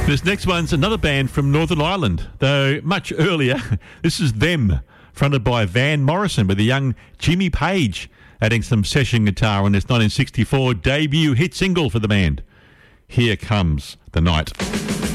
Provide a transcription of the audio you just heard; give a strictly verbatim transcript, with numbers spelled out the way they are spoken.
This next one's another band from Northern Ireland, though much earlier. This is Them, fronted by Van Morrison, with a young Jimmy Page adding some session guitar on this nineteen sixty-four debut hit single for the band. Here Comes the Night.